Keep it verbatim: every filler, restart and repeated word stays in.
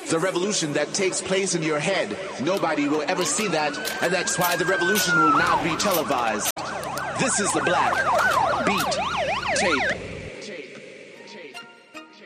The revolution that takes place in your head. Nobody will ever see that, and that's why the revolution will not be televised. This is the Black Beat Tape.